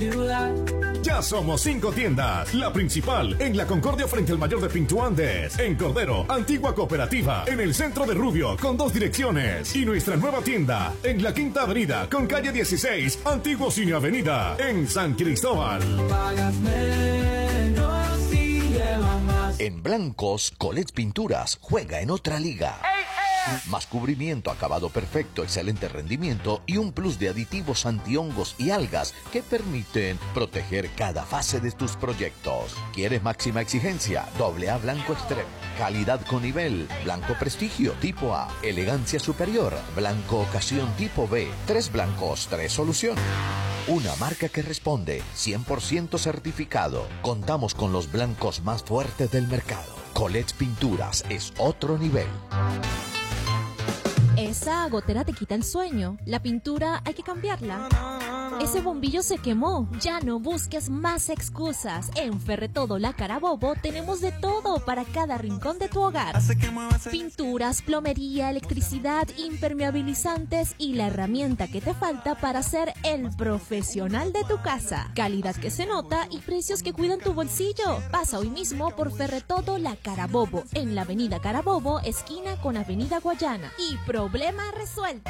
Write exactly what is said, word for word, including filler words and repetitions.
Ya somos cinco tiendas. La principal en La Concordia frente al Mayor de Pinto Andes. En Cordero, Antigua Cooperativa. En el centro de Rubio con dos direcciones. Y nuestra nueva tienda en la Quinta Avenida con calle dieciséis, Antiguo Cine Avenida. En San Cristóbal. En blancos, Colette Pinturas juega en otra liga. Más cubrimiento, acabado perfecto, excelente rendimiento y un plus de aditivos antihongos y algas que permiten proteger cada fase de tus proyectos. ¿Quieres máxima exigencia? Doble A Blanco Extreme. Calidad con nivel. Blanco Prestigio tipo A. Elegancia superior. Blanco Ocasión tipo B. Tres blancos, tres soluciones. Una marca que responde, cien por ciento certificado. Contamos con los blancos más fuertes del mercado. Colette Pinturas es otro nivel. Esa gotera te quita el sueño. La pintura hay que cambiarla. Ese bombillo se quemó. Ya no busques más excusas. En Ferretodo La Carabobo tenemos de todo para cada rincón de tu hogar. Pinturas, plomería, electricidad, impermeabilizantes y la herramienta que te falta para ser el profesional de tu casa. Calidad que se nota y precios que cuidan tu bolsillo. Pasa hoy mismo por Ferretodo La Carabobo, en la avenida Carabobo, esquina con avenida Guayana. Y problema resuelto.